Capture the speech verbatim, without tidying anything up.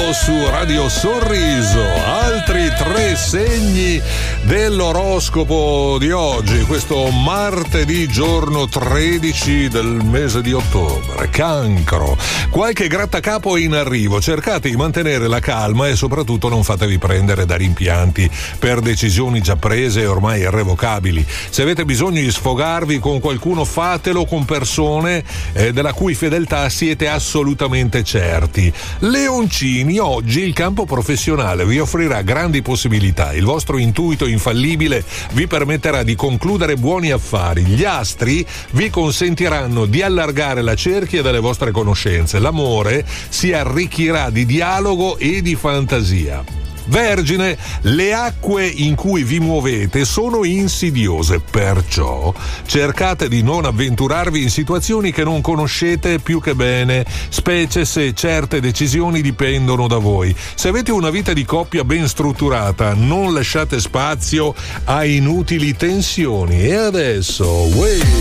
solo su Radio Sorriso. Altri tre segni dell'oroscopo di oggi, questo martedì, giorno tredici del mese di ottobre. Cancro. Qualche grattacapo è in arrivo, cercate di mantenere la calma e soprattutto non fatevi prendere da rimpianti per decisioni già prese e ormai irrevocabili. Se avete bisogno di sfogarvi con qualcuno, fatelo con persone eh, della cui fedeltà siete assolutamente certi. Leoncini, oggi il campo professionale vi offrirà grandi possibilità. Il vostro intuito infallibile vi permetterà di concludere buoni affari. Gli astri vi consentiranno di allargare la cerchia delle vostre conoscenze. L'amore si arricchirà di dialogo e di fantasia. Vergine, le acque in cui vi muovete sono insidiose, perciò cercate di non avventurarvi in situazioni che non conoscete più che bene, specie se certe decisioni dipendono da voi. Se avete una vita di coppia ben strutturata, non lasciate spazio a inutili tensioni. E adesso, uè.